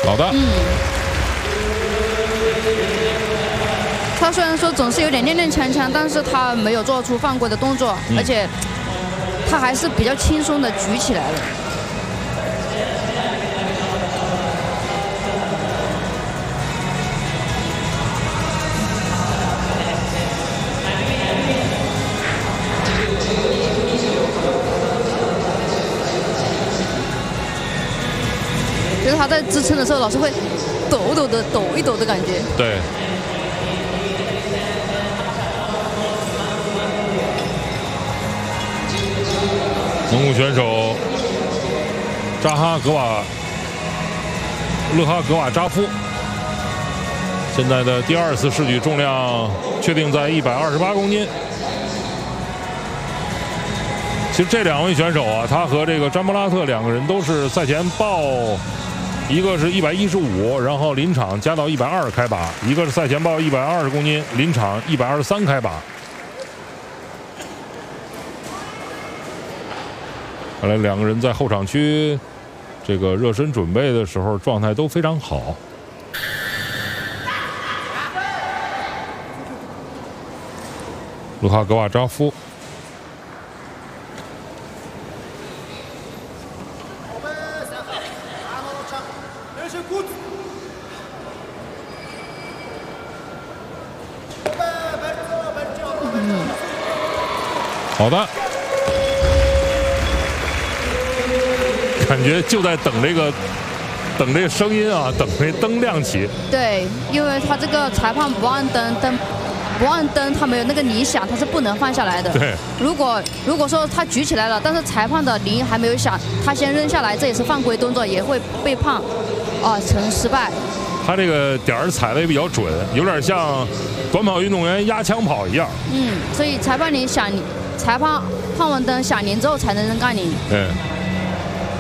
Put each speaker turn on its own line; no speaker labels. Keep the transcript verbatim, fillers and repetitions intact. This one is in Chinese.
好的。
嗯。他虽然说总是有点踉踉跄跄，但是他没有做出犯规的动作，
嗯、
而且他还是比较轻松的举起来了。觉得他在支撑的时候，老是会抖抖的、抖一抖的感觉。
对。蒙古选手扎哈格瓦勒哈格瓦扎夫，现在的第二次试举重量确定在一百二十八公斤。其实这两位选手啊，他和这个詹布拉特两个人都是赛前报，一个是一百一十五，然后临场加到一百二十开把；一个是赛前报一百二十公斤，临场一百二十三开把。看来两个人在后场区这个热身准备的时候状态都非常好。卢哈格瓦扎夫。
嗯，
好的。感觉就在等这个，等这个声音啊，等这灯亮起。
对，因为他这个裁判不按灯，灯不按灯，他没有那个铃响，他是不能放下来的。
对。
如果如果说他举起来了，但是裁判的铃还没有响，他先扔下来，这也是犯规动作，也会被判啊成失败。
他这个点儿踩的也比较准，有点像短跑运动员压枪跑一样。
嗯，所以裁判铃响，裁判判完灯响铃之后才能扔杠铃。
对。